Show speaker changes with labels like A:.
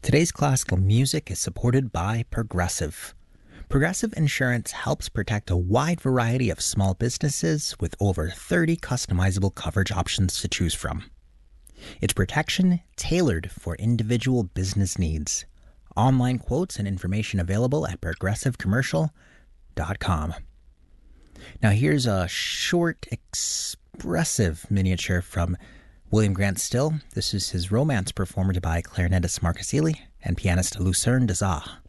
A: Today's classical music is supported by Progressive. Progressive Insurance helps protect a wide variety of small businesses with over 30 customizable coverage options to choose from. It's protection tailored for individual business needs. Online quotes and information available at progressivecommercial.com. Now here's a short, expressive miniature from William Grant Still. This is his romance performed by clarinetist Marcus Ely and pianist Lucerne Dezat.